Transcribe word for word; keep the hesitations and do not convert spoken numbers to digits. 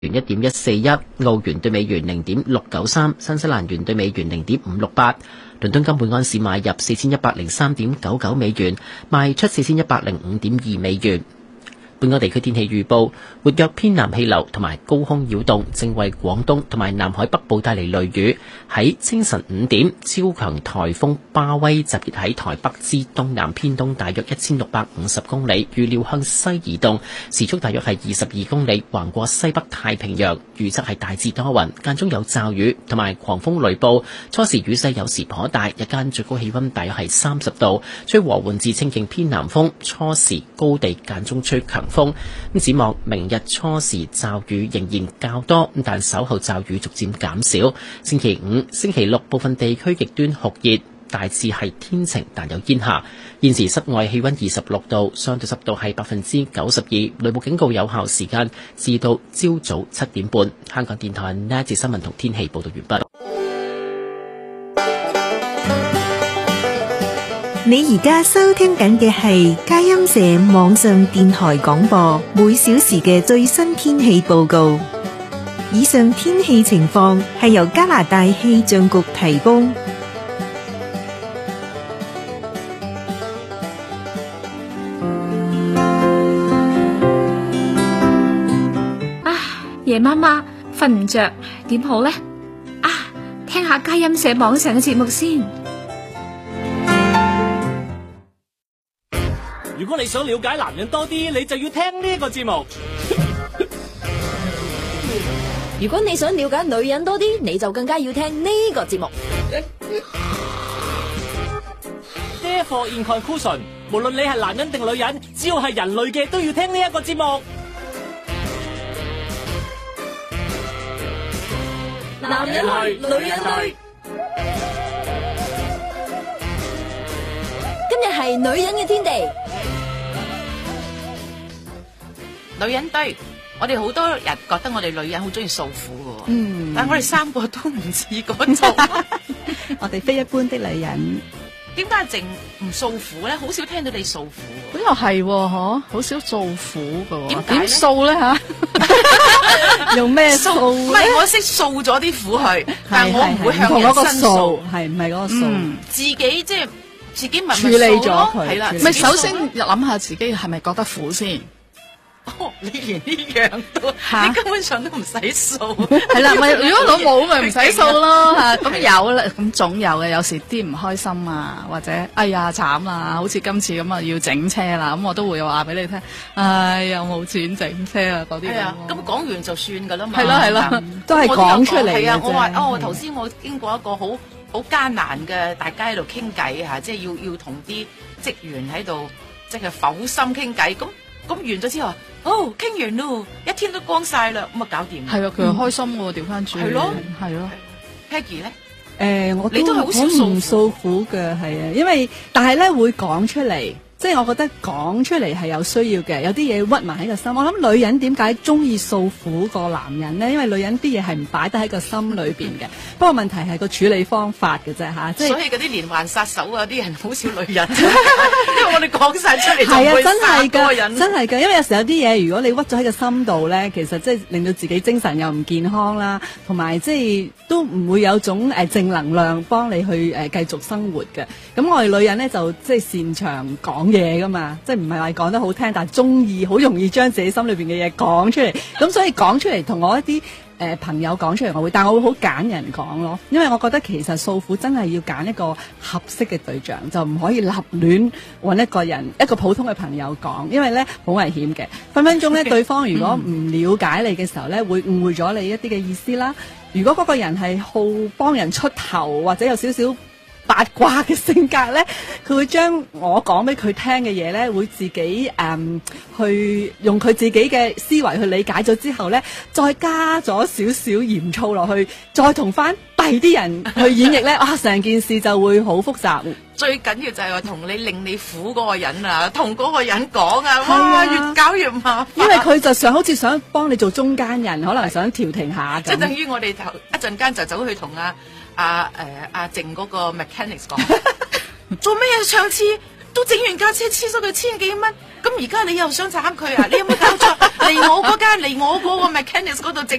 元一點一四一，澳元對美元零點六九三，新西蘭元對美元零點五六八。倫敦金每安士買入四千一百零三點九九美元，賣出四千一百零五點二美元。本港地區天氣預報，活躍偏南氣流同埋高空擾動正為廣東同埋南海北部帶嚟雷雨。喺清晨五點，超強颱風巴威集結喺台北之東南偏東大約一千六百五十公里，預料向西移動，時速大約係二十二公里，橫過西北太平洋。預測係大致多雲，間中有驟雨同埋狂風雷暴，初時雨勢有時頗大，日間最高氣溫大約係三十度，吹和緩至清勁偏南風，初時高地間中吹強風。咁展望明日初時驟雨仍然較多，但稍後驟雨逐漸減少。星期五、星期六部分地區極端酷熱，大致係天晴但有煙霞。現時室外氣溫二十六度，相對濕度係百分之九十二，雷暴警告有效時間至到朝早七點半。香港電台呢一節新聞同天氣報道完畢。 你而家收聽緊嘅係佳音社網上電台廣播，每小時嘅最新天氣報告。以上天氣情況係由加拿大氣象局提供。 啊，夜媽媽瞓唔着，點好呢？啊，聽下佳音社網上嘅節目先。 如果你想了解男人多啲，你就要聽呢一個節目。 如果你想了解女人多啲，你就更加要聽呢個節目。 Therefore in conclusion，無論你係男人定女人，只要係人類嘅都要聽呢一個節目。 男人去，女人對。今日係女人嘅天地。 女人堆，我哋好多人覺得我哋女人好中意訴苦嘅， 嗯， 但係我哋三個都唔似嗰種， 我哋非一般的女人。 點解淨唔訴苦咧？好少聽到你訴苦。 咁又係，嗬，好少訴苦嘅。 點點訴咧吓？ 用咩訴？ 唔係，我識訴咗啲苦去，但係我唔會向人申訴， 係唔係嗰個訴？ 自己即係自己咪處理咗佢， 係啦。 咪首先諗下自己係咪覺得苦先。 哦，你連呢樣都，你根本上都唔使數。 係啦，咪如果我冇咪唔使數咯吓。咁有啦，咁總有嘅。有時啲唔開心啊，或者哎呀慘啦，好似今次咁啊要整車啦，咁我都會話俾你聽。唉，又冇錢整車啊嗰啲。係啊， 咁講完就算噶啦嘛。 係咯係咯， 都係講出嚟嘅啫。 係啊，我話哦，頭先我經過一個好好艱難嘅，大家喺度傾偈吓，即係要要同啲職員喺度即係剖心傾偈咁。咁完咗之後，哦，傾完咯，一天都光晒啦，咁啊搞掂。 係啊，佢又開心喎，調翻轉。係咯，係咯。 Peggy 咧， 誒，我你都係好少訴苦嘅，係啊，因為但係咧會講出嚟。即係我覺得講出嚟係有需要嘅，有啲嘢屈埋喺個心。我諗女人點解中意訴苦過男人呢？因為女人啲嘢係唔擺得喺個心裏邊嘅。不過問題係個處理方法嘅啫嚇，即係所以嗰啲連環殺手啊，啲人好少女人，因為我哋講晒出嚟就會殺嗰個人。 真係㗎，因為有時有啲嘢如果你屈咗喺個心度咧，其實即係令到自己精神又唔健康啦，同埋即係都唔會有種誒正能量幫你去誒繼續生活嘅。咁我哋女人咧就即係擅長講嘢噶嘛，即係唔係話講得好聽，但係中意好容易將自己心裏邊嘅嘢講出嚟。咁所以講出嚟同我一啲誒、呃、朋友講出嚟，我會，但我會好揀人講咯，因為我覺得其實訴苦真係要揀一個合適嘅對象，就唔可以立亂揾一個人一個普通嘅朋友講，因為咧好危險嘅，分分鐘咧對方如果唔了解你嘅時候咧，會誤會咗你一啲嘅意思啦。如果嗰個人係好幫人出頭或者有少少八卦嘅性格咧，佢會將我講俾佢聽嘅嘢咧，會自己誒、嗯、去用佢自己嘅思維去理解咗之後咧，再加咗少少鹽醋落去，再同翻第啲人去演繹咧，啊成件事就會好複雜。 最緊要就係話同你令你苦嗰個人啊，同嗰個人講啊，哇越搞越麻煩。 因為佢就想好似想幫你做中間人，可能想調停下咁。 即係等於我哋頭一陣間就走去同阿阿誒阿靜嗰個 mechanics 講，做咩嘢？上次都整完架車，黐咗佢千幾蚊， 咁而家你又想斬佢啊？你有冇搞錯？嚟我嗰間嚟我嗰個 mechanics 嗰度整